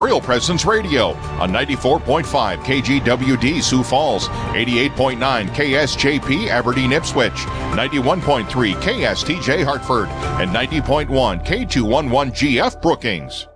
Real Presence Radio on 94.5 KGWD Sioux Falls, 88.9 KSJP Aberdeen Ipswich, 91.3 KSTJ Hartford, and 90.1 K211GF Brookings.